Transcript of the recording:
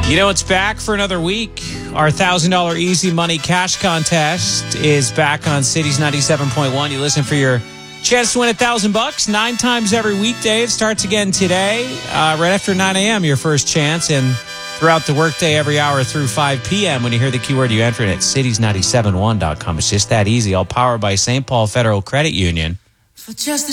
You know, it's back for another week. Our $1,000 Easy Money Cash Contest is back on Cities 97.1. You listen for your chance to win $1,000 9 times every weekday. It starts again today, right after 9 a.m., your first chance. And throughout the workday, every hour through 5 p.m. When you hear the keyword, you enter it at cities971.com. It's just that easy. All powered by St. Paul Federal Credit Union. For just